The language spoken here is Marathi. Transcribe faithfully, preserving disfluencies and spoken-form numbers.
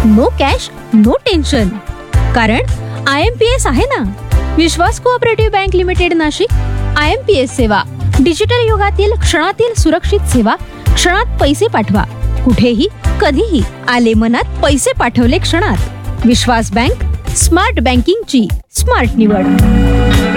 नो कॅश नो टेन्शन, कारण आय एम पी एस आहे ना. विश्वास cooperative bank limited Nashik. I am P S सेवा, डिजिटल युगातील क्षणातील सुरक्षित सेवा. क्षणात पैसे पाठवा, कुठेही कधीही. आले मनात पैसे पाठवले क्षणात. विश्वास बँक, स्मार्ट बँकिंगची स्मार्ट निवड.